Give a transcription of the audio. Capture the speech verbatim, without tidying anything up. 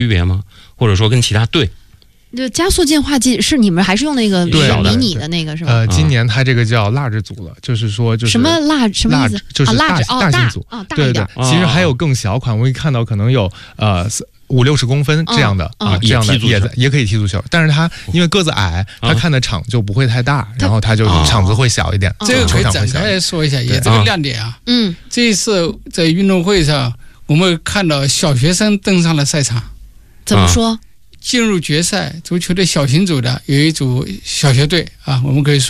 别吗？或者说跟其他队？ 就加速进化剂是你们还是用那个迷你的那个是吧？ 呃，今年它这个叫蜡质组了，就是说就是什么蜡什么意思？ 就是大、 啊、 大型组， 哦，大对对。其实还有更小款，我一看到可能有呃五六十公分这样的啊，这样的也也可以踢足球，但是它因为个子矮，它看的场就不会太大，然后它就场子会小一点。 这个可以展开说一下，也这个亮点啊。 嗯， 这一次在运动会上，我们看到小学生登上了赛场。 怎么说？ 进入决赛足球的小型组的有一组小学队啊，我们可以说